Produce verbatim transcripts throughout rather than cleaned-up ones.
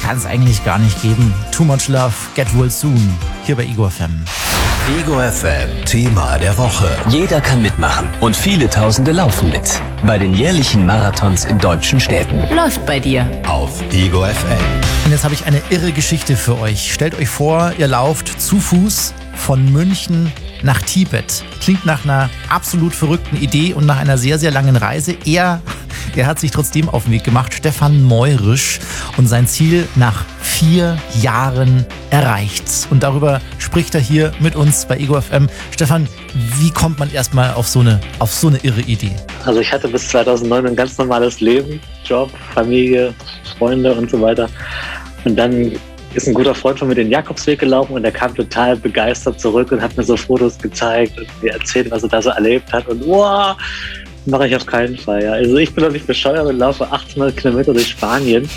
kann es eigentlich gar nicht geben. Too Much Love, Get Well Soon, hier bei Ego F M. Ego F M, Thema der Woche. Jeder kann mitmachen und viele Tausende laufen mit. Bei den jährlichen Marathons in deutschen Städten. Läuft bei dir. Auf Ego F M. Und jetzt habe ich eine irre Geschichte für euch. Stellt euch vor, ihr lauft zu Fuß von München nach Tibet. Klingt nach einer absolut verrückten Idee und nach einer sehr, sehr langen Reise. Er, er hat sich trotzdem auf den Weg gemacht, Stefan Meurisch, und sein Ziel nach vier Jahren erreicht. Und darüber spricht er hier mit uns bei Ego F M. Stefan, wie kommt man erstmal auf so eine, auf so eine irre Idee? Also ich hatte bis zweitausendneun ein ganz normales Leben, Job, Familie, Freunde und so weiter. Und dann ist ein guter Freund von mir den Jakobsweg gelaufen und der kam total begeistert zurück und hat mir so Fotos gezeigt und mir erzählt, was er da so erlebt hat. Und wow, mache ich auf keinen Fall. Ja. Also ich bin doch nicht bescheuert und laufe achtzehnhundert Kilometer durch Spanien.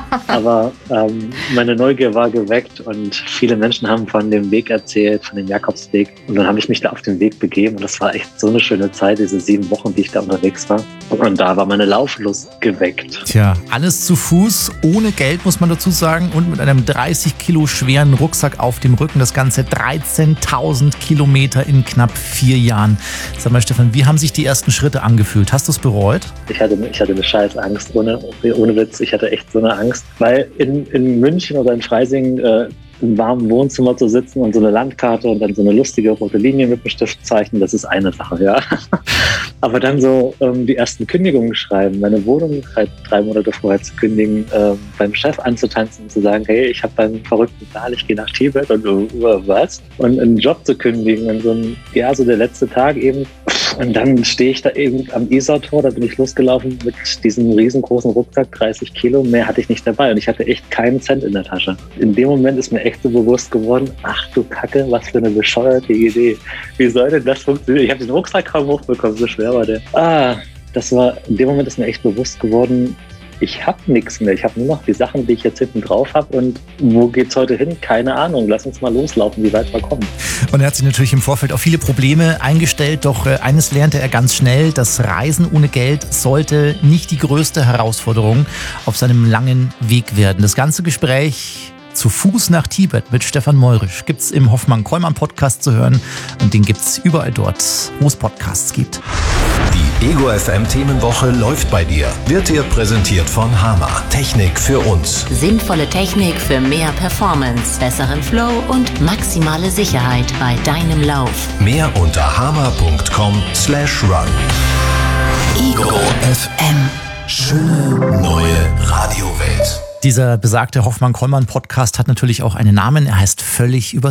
Aber ähm, meine Neugier war geweckt und viele Menschen haben von dem Weg erzählt, von dem Jakobsweg. Und dann habe ich mich da auf den Weg begeben und das war echt so eine schöne Zeit, diese sieben Wochen, die ich da unterwegs war. Und da war meine Lauflust geweckt. Tja, alles zu Fuß, ohne Geld, muss man dazu sagen, und mit einem dreißig Kilo schweren Rucksack auf dem Rücken. Das Ganze dreizehntausend Kilometer in knapp vier Jahren. Sag mal, Stefan, wie haben sich die ersten Schritte angefühlt? Hast du es bereut? Ich hatte, ich hatte eine scheiß Angst, ohne, ohne Witz. Ich hatte echt so eine Angst, weil in, in München oder in Freising äh, im warmen Wohnzimmer zu sitzen und so eine Landkarte und dann so eine lustige rote Linie mit dem Stift zeichnen, das ist eine Sache, ja. Aber dann so ähm, die ersten Kündigungen schreiben, meine Wohnung halt drei Monate vorher zu kündigen, ähm, beim Chef anzutanzen und zu sagen, hey, ich habe einen verrückten Plan, ich gehe nach Tibet und uh, was? Und einen Job zu kündigen und so ein, ja, so der letzte Tag eben. Und dann stehe ich da eben am Isartor, da bin ich losgelaufen mit diesem riesengroßen Rucksack, dreißig Kilo, mehr hatte ich nicht dabei und ich hatte echt keinen Cent in der Tasche. In dem Moment ist mir echt so bewusst geworden, ach du Kacke, was für eine bescheuerte Idee. Wie soll denn das funktionieren? Ich habe den Rucksack kaum hochbekommen, so schwer war der. Ah, das war, in dem Moment ist mir echt bewusst geworden, ich habe nichts mehr. Ich habe nur noch die Sachen, die ich jetzt hinten drauf habe. Und wo geht's heute hin? Keine Ahnung. Lass uns mal loslaufen, wie weit wir kommen. Und er hat sich natürlich im Vorfeld auf viele Probleme eingestellt. Doch äh, eines lernte er ganz schnell. Das Reisen ohne Geld sollte nicht die größte Herausforderung auf seinem langen Weg werden. Das ganze Gespräch zu Fuß nach Tibet mit Stefan Meurisch gibt's im Hoffmann-Kollmann-Podcast zu hören. Und den gibt's überall dort, wo es Podcasts gibt. Die Ego F M Themenwoche läuft bei dir. Wird dir präsentiert von Hama. Technik für uns. Sinnvolle Technik für mehr Performance, besseren Flow und maximale Sicherheit bei deinem Lauf. Mehr unter hama punkt com slash run. Ego F M. Schöne neue Radiowelt. Dieser besagte Hoffmann-Kollmann-Podcast hat natürlich auch einen Namen. Er heißt Völlig über